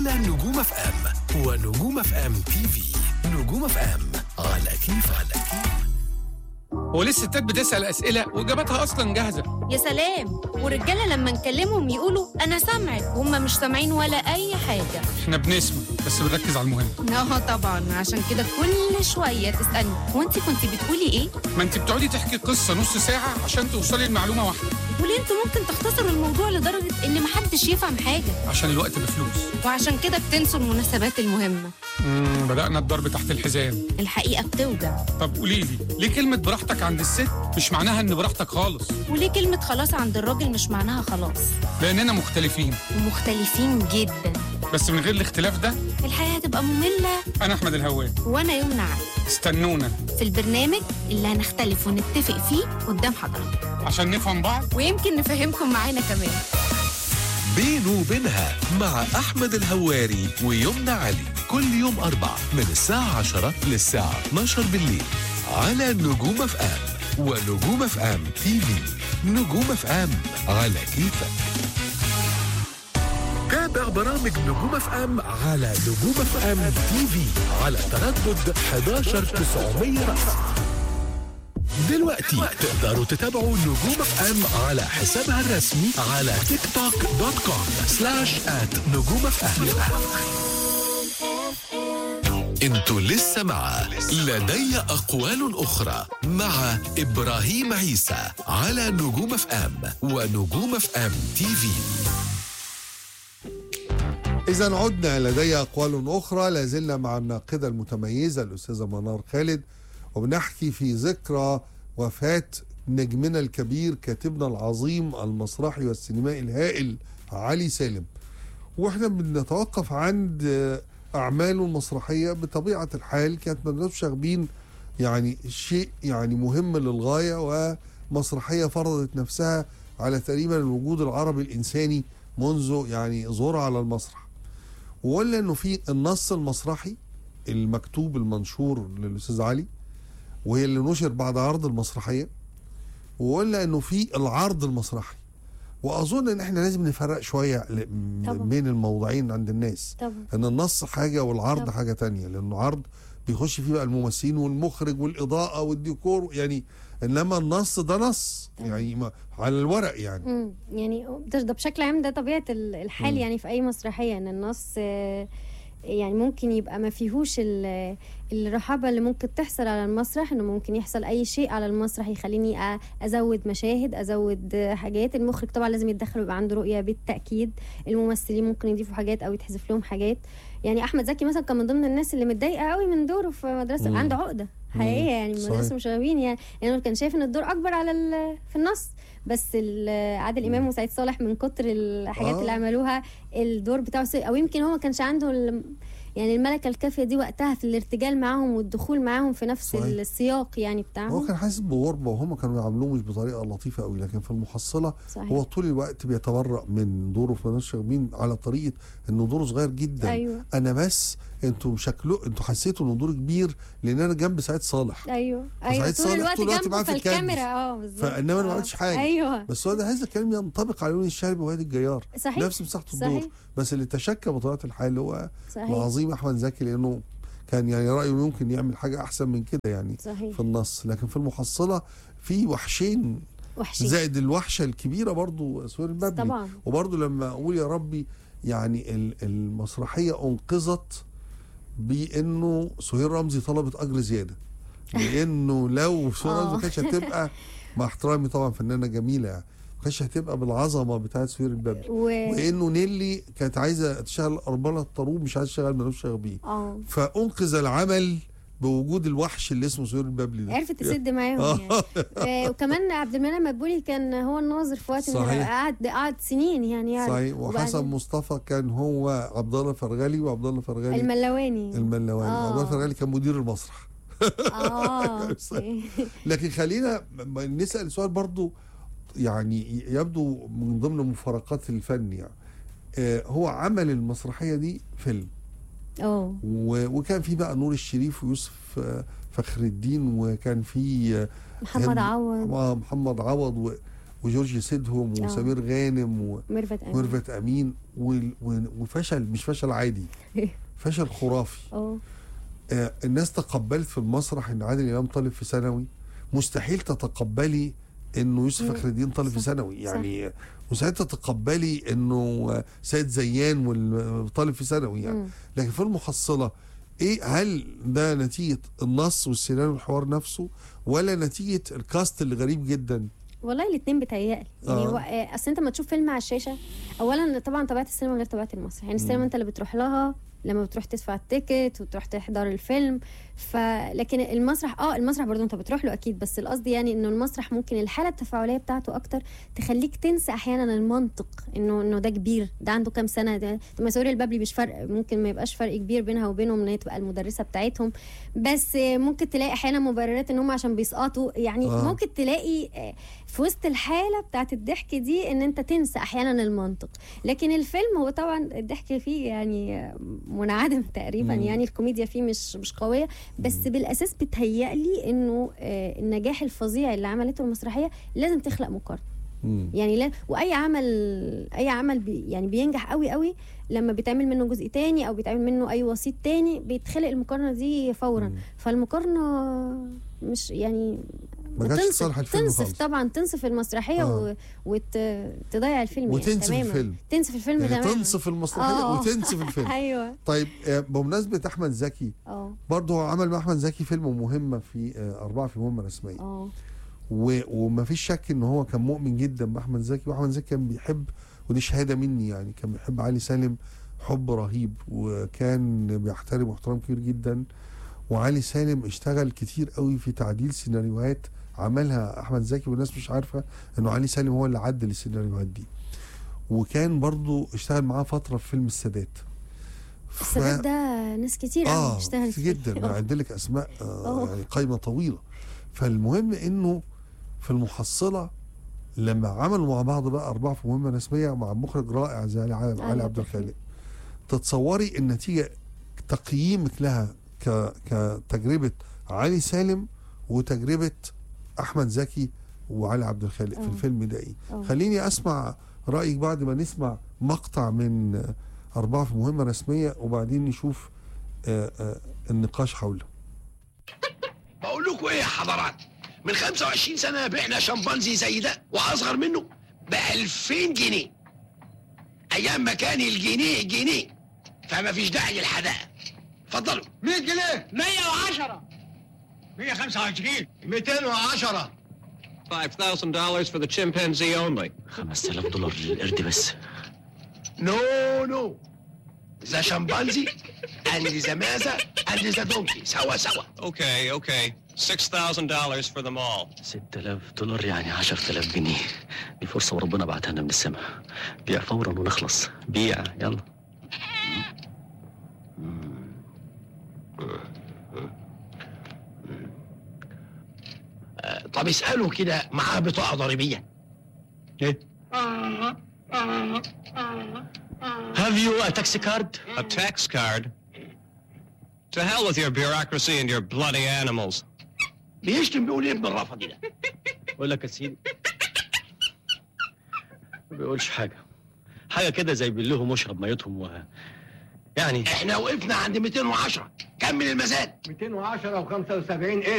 على نجوم اف ام ونجوم اف ام تي في. نجوم اف ام على كيف. وليه الستات بتسأل أسئلة وإجاباتها أصلا جاهزة؟ يا سلام، والرجالة لما نكلمهم يقولوا أنا سامعك وهم مش سامعين ولا أي حاجة. إحنا بنسمع بس بنركز على المهم. طبعا، عشان كده كل شوية تسألني وأنت كنت بتقولي إيه؟ ما أنت بتقعدي تحكي قصة نص ساعة عشان توصلي لمعلومة واحدة. وليه أنتوا ممكن تختصروا الموضوع لدرجة إن محدش يفهم حاجة؟ عشان الوقت بفلوس. وعشان كده بتنسوا المناسبات المهمة. بدأنا الضرب تحت الحزام. الحقيقة بتوجع. طب قولي لي ليه كلمة براحتك عند الست مش معناها إن براحتك خالص؟ وليه كلمة خلاص عند الراجل مش معناها خلاص؟ لأننا مختلفين. ومختلفين جدا. بس من غير الاختلاف ده الحياة هتبقى مملة. أنا أحمد الهوان. وأنا يمنى علي. استنونا في البرنامج اللي هنختلف ونتفق فيه قدام حضرتك عشان نفهم بعض ويمكن نفهمكم معانا كمان. بينه وبينها مع أحمد الهواري ويمنى علي كل يوم أربع من الساعة 10 للساعة 12 بالليل على نجوم اف ام ونجوم اف ام تي في. نجوم اف ام على كيفك. تابع برامج نجوم اف ام على نجوم اف ام تي في على تردد 11900 رأس. دلوقتي تقدروا تتابعوا نجوم اف ام على حسابها الرسمي على تيك توك .com/@نجوم اف ام. انتوا لسه مع لدي أقوال أخرى مع إبراهيم عيسى على نجوم اف ام ونجوم اف ام تي في. إذا عدنا لدي أقوال أخرى، لازلنا مع الناقدة المتميزة الأستاذة منار خالد، وبنحكي في ذكرى وفاة نجمنا الكبير كاتبنا العظيم المسرحي والسينمائي الهائل علي سالم. واحنا بنتوقف عند أعماله المسرحية. بطبيعة الحال كانت مدرسة شاغبين يعني شيء يعني مهم للغاية، ومسرحية فرضت نفسها على تقريبا الوجود العربي الإنساني منذ يعني ظهورها على المسرح. وقلنا انه في النص المسرحي المكتوب المنشور للأستاذ علي، وهي اللي نشر بعد عرض المسرحية. وقلنا انه في العرض المسرحي. واظن ان احنا لازم نفرق شوية بين الموضوعين عند الناس. طبعا. ان النص حاجة والعرض طبعا. حاجة تانية، لانه عرض بيخش فيه بقى الممثلين والمخرج والإضاءة والديكور يعني، انما النص ده نص يعني على الورق يعني. يعني ده بشكل عام ده طبيعة الحال يعني في اي مسرحية، ان النص يعني ممكن يبقى ما فيهوش الرحابة اللي ممكن تحصل على المسرح، انه ممكن يحصل اي شيء على المسرح يخليني ازود مشاهد، ازود حاجات. المخرج طبعا لازم يتدخل ويبقى عنده رؤية بالتأكيد. الممثلين ممكن يضيفوا حاجات او يتحذف لهم حاجات. يعني احمد زكي مثلا كان من ضمن الناس اللي متضايقه قوي من دوره في مدرسه، عنده عقده حقيقيه يعني مدرسه مشاغبين يعني كان شايف ان الدور اكبر على في النص. بس عادل امام وسعيد صالح من كتر الحاجات اللي عملوها الدور بتاعه او يمكن هو ما كانش عنده يعني الملكه الكافيه دي وقتها في الارتجال معاهم والدخول معاهم في نفس صحيح. السياق يعني بتاعهم. هو كان حاسس بغربه وهم كانوا يعاملوه مش بطريقه لطيفه قوي، لكن في المحصله صحيح. هو طول الوقت بيتبرأ من دوره في ناس شاغبين على طريقه انه دوره صغير جدا. أيوة. انا بس انتوا حسيتوا انه دوره كبير لان انا جنب سعيد صالح. ايوه سعيد صالح طول الوقت معاه في الكاميرا بالظبط. فانما انا ما عملتش حاجه. أيوة. بس هو ده هذا الكلام ينطبق على يونس الشاربي وهادي الجيار صحيح. نفس مساحه الدور. بس اللي تشكى بطبيعه الحال هو صحيح. العظيم احمد زكي، لانه كان يعني رايه يمكن يعمل حاجه احسن من كده يعني صحيح. في النص. لكن في المحصله في وحشين زائد الوحشه الكبيره برضو سهير البابلي طبعا. وبرضو لما اقول يا ربي يعني المسرحيه انقذت بانه سهير رمزي طلبت اجر زياده، لانه لو سهير رمزي ما كانتش هتبقى مع احترامي طبعا فنانه جميله يعني ما كانتش هتبقى بالعظمه بتاعت سهير البابلي وانه نيلي كانت عايزه تشتغل اربله الطروب مش عايزه تشتغل ملوش شاغبين فانقذ العمل بوجود الوحش اللي اسمه سهير البابلي ده. عرفت تسد معاهم يعني. وكمان عبد المنعم مدبولي كان هو الناظر في وقت قعد سنين يعني صحيح. وحسن مصطفى كان هو عبد الله فرغلي وعبد الله فرغلي الملواني عبد الله فرغلي كان مدير المسرح. لكن خلينا نسأل سؤال برضو يعني يبدو من ضمن مفارقات الفن يعني. هو عمل المسرحية دي فيلم وكان في بقى نور الشريف ويوسف فخر الدين وكان في محمد عوض وجورج سيدهم وسمير غانم وميرفت امين وفشل، مش فشل عادي، فشل خرافي. الناس تقبلت في المسرح ان عادل امام طالب في ثانوي، مستحيل تتقبلي انه يوسف فخر الدين طالب في ثانوي، يعني مستحيل تتقبلي انه سيد زيان طالب في ثانوي يعني. لكن في المحصله ايه، هل ده نتيجه النص والسيناريو والحوار نفسه، ولا نتيجه الكاست اللي غريب جدا؟ والله الاثنين بيتهيألي يعني اصل انت ما تشوف فيلم على الشاشه، اولا طبعا طبيعه السينما غير طبيعه المسرح، يعني السينما انت اللي بتروح لها لما بتروح تدفع التيكت وتروح تحضر الفيلم، لكن المسرح المسرح برضو انت بتروح له اكيد، بس القصد يعني انه المسرح ممكن الحاله التفاعليه بتاعته اكتر تخليك تنسى احيانا المنطق، انه ده كبير، ده عنده كام سنه، ده مسؤوليه البابلي مش فرق، ممكن ما يبقاش فرق كبير بينها وبينهم ان هي تبقى المدرسه بتاعتهم، بس ممكن تلاقي احيانا مبررات ان هم عشان بيسقطوا يعني ممكن تلاقي في وسط الحاله بتاعت الضحك دي ان انت تنسى احيانا المنطق. لكن الفيلم هو طبعا الضحك فيه يعني منعدم تقريبا، يعني الكوميديا فيه مش قويه، بس بالاساس بتهيألي انه النجاح الفظيع اللي عملته المسرحيه لازم تخلق مقارنه. يعني لا، واي عمل يعني بينجح قوي قوي لما بيتعمل منه جزء تاني او بيتعمل منه اي وسيط تاني، بيتخلق المقارنه دي فورا. فالمقارنه مش يعني تنصف طبعا، تنصف المسرحيه وتضيع الفيلم وتنسف يعني الفيلم، تنسف الفيلم يعني تماما، تنصف المسرحيه وتنسف الفيلم. ايوه. طيب بمناسبه احمد زكي، برضه عمل مع احمد زكي فيلم مهمه في 4 في مهمه رسميه. وما فيش شك ان هو كان مؤمن جدا باحمد زكي، واحمد زكي كان بيحب، ودي شهاده مني يعني، كان بيحب علي سالم حب رهيب، وكان بيحترم احترام كبير جدا. وعلي سالم اشتغل كتير قوي في تعديل سيناريوهات عملها احمد زكي، والناس مش عارفه انه علي سالم هو اللي عدل السيناريوهات دي. وكان برضو اشتغل معاه فتره في فيلم السادات. السادات ده ناس كتير قوي اشتغلت جدا، انا عندي لك اسماء يعني قائمه طويله. فالمهم انه في المحصله لما عملوا مع بعض بقى 4 في مهمه رسميه مع مخرج رائع زي علي عبد الخالق، تتصوري النتيجه تقييمك لها كتجربه علي سالم وتجربه احمد زكي وعلي عبد الخالق في الفيلم ده ايه؟ خليني اسمع رايك بعد ما نسمع مقطع من 4 في مهمه رسميه، وبعدين نشوف النقاش حوله. بقول لكم ايه يا حضرات، من 25 سنه بعنا شمبانزي زي ده واصغر منه ب 2000 جنيه، ايام ما كان الجنيه جنيه، فما فيش داعي للحدائق. اتفضلوا. 100 جنيه 110 125 210 $5,000 for the chimpanzee only. $5000 للقرد بس. نو ذا شمبانزي and ذا مازا and ذا دونكي سوا. Okay. $6,000 for them all. $6000 يعني 10000 جنيه. دي فرصة وربنا بعتها لنا من السماء. بيع فورا ونخلص. بيع يلا. طب اسأله كده معاه بطاقة ضريبية. ايه؟ Have you a taxi card? A tax card? To hell with your bureaucracy and your bloody animals. بيشتم بيقول ايه ابن الرفضي ده؟ بقول لك يا سيدي ما بيقولش حاجة كده زي بيقول اشرب ميتهم يعني احنا وقفنا عند 210. كمل المزاد. 210 و75 ايه؟